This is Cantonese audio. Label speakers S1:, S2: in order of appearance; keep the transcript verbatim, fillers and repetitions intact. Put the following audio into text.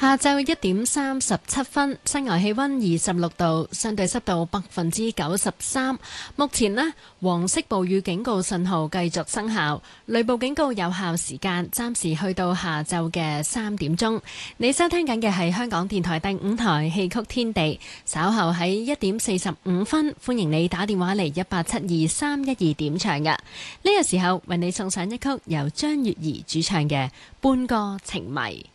S1: 下晝一點三十七分，室外氣溫二十六度，相對濕度百分之九十三。目前呢，黃色暴雨警告信號繼續生效，雷暴警告有效時間暫時去到下晝嘅三點鐘。你收聽緊嘅係香港電台第五台戲曲天地，稍後喺一點四十五分，歡迎你打電話嚟一八七二三一二點唱嘅。呢個時候為你送上一曲由張月兒主唱嘅《半個情迷》。